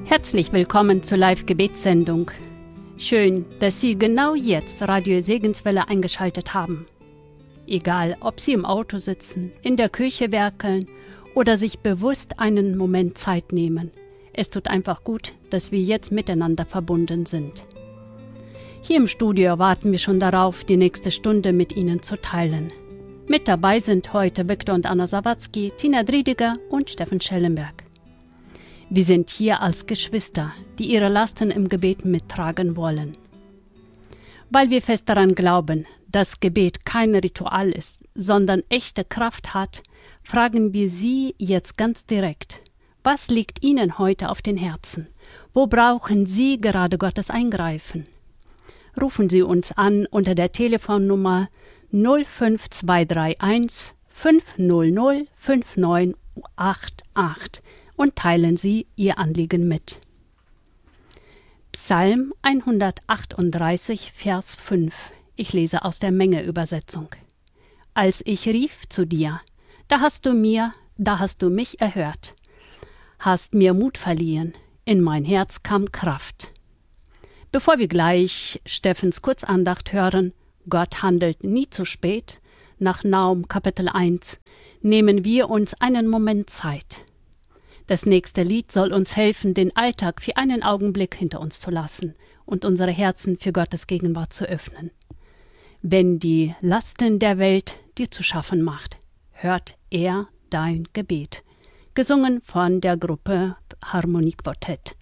Herzlich willkommen zur Live-Gebetssendung. Schön, dass Sie genau jetzt Radio Segenswelle eingeschaltet haben. Egal, ob Sie im Auto sitzen, in der Küche werkeln oder sich bewusst einen Moment Zeit nehmen. Es tut einfach gut, dass wir jetzt miteinander verbunden sind. Hier im Studio warten wir schon darauf, die nächste Stunde mit Ihnen zu teilen. Mit dabei sind heute Viktor und Anna Sawatzki, Tina Driediger und Steffen Schellenberg. Wir sind hier als Geschwister, die ihre Lasten im Gebet mittragen wollen. Weil wir fest daran glauben, dass Gebet kein Ritual ist, sondern echte Kraft hat, fragen wir Sie jetzt ganz direkt: Was liegt Ihnen heute auf den Herzen? Wo brauchen Sie gerade Gottes Eingreifen? Rufen Sie uns an unter der Telefonnummer 05231 500 5988 und teilen Sie Ihr Anliegen mit. Psalm 138, Vers 5. Ich lese aus der Menge-Übersetzung. Als ich rief zu dir, da hast du mich erhört, hast mir Mut verliehen, in mein Herz kam Kraft. Bevor wir gleich Steffens Kurzandacht hören, Gott handelt nie zu spät, nach Nahum Kapitel 1, nehmen wir uns einen Moment Zeit. Das nächste Lied soll uns helfen, den Alltag für einen Augenblick hinter uns zu lassen und unsere Herzen für Gottes Gegenwart zu öffnen. Wenn die Lasten der Welt dir zu schaffen macht, hört er dein Gebet. Gesungen von der Gruppe Harmoniequartett.